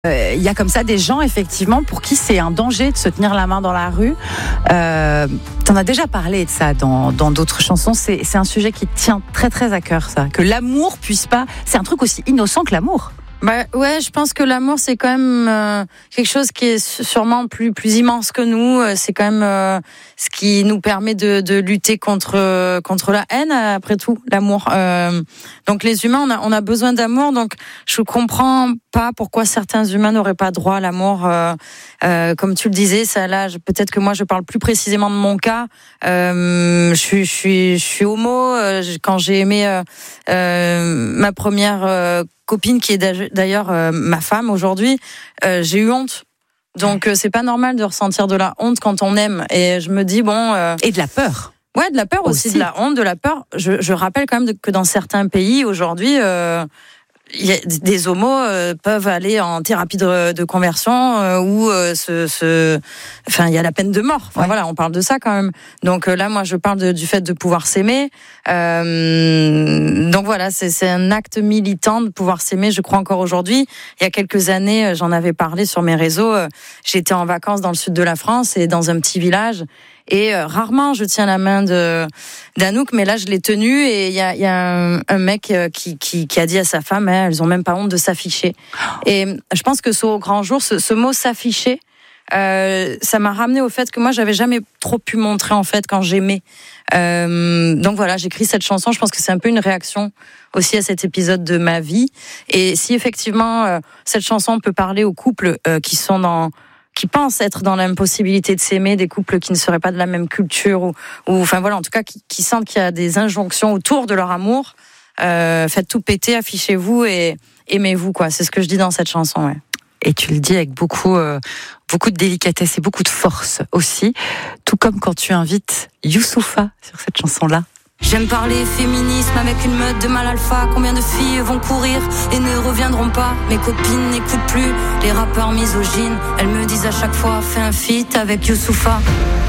Il y a comme ça des gens, effectivement, pour qui c'est un danger de se tenir la main dans la rue. T'en as déjà parlé de ça dans d'autres chansons. C'est un sujet qui te tient très très à cœur, ça. Que l'amour puisse pas... C'est un truc aussi innocent que l'amour. Bah ouais, je pense que l'amour c'est quand même quelque chose qui est sûrement plus immense que nous. C'est quand même ce qui nous permet de lutter contre la haine. Après tout, l'amour. Donc les humains, on a besoin d'amour. Donc je comprends pas pourquoi certains humains n'auraient pas droit à l'amour. Comme tu le disais, ça là, peut-être que moi je parle plus précisément de mon cas. Je suis homo. Quand j'ai aimé ma première copine qui est d'ailleurs ma femme aujourd'hui, j'ai eu honte. Donc c'est pas normal de ressentir de la honte quand on aime. Et je me dis et de la peur. Ouais, de la peur aussi, de la honte, de la peur. Je rappelle quand même que dans certains pays aujourd'hui, des homos peuvent aller en thérapie de conversion ou enfin il y a la peine de mort. Enfin, voilà, on parle de ça quand même. Donc là, moi, je parle du fait de pouvoir s'aimer. Donc voilà, c'est un acte militant de pouvoir s'aimer. Je crois encore aujourd'hui. Il y a quelques années, j'en avais parlé sur mes réseaux. J'étais en vacances dans le sud de la France et dans un petit village. Et rarement je tiens la main d'Anouk, mais là je l'ai tenue et il y a un mec qui a dit à sa femme, elles ont même pas honte de s'afficher. Et je pense que au grand jour, ce mot s'afficher, ça m'a ramené au fait que moi j'avais jamais trop pu montrer en fait quand j'aimais. Donc voilà, j'écris cette chanson. Je pense que c'est un peu une réaction aussi à cet épisode de ma vie. Et si effectivement cette chanson peut parler aux couples qui pensent être dans l'impossibilité de s'aimer, des couples qui ne seraient pas de la même culture ou enfin voilà, en tout cas qui sentent qu'il y a des injonctions autour de leur amour, faites tout péter, affichez-vous et aimez-vous, quoi. C'est ce que je dis dans cette chanson, ouais. Et tu le dis avec beaucoup de délicatesse et beaucoup de force aussi, tout comme quand tu invites Youssoupha sur cette chanson-là. J'aime parler féminisme avec une meute de mal alpha. Combien de filles vont courir et ne reviendront pas? Mes copines n'écoutent plus les rappeurs misogynes. Elles me disent à chaque fois, fais un feat avec Youssoupha.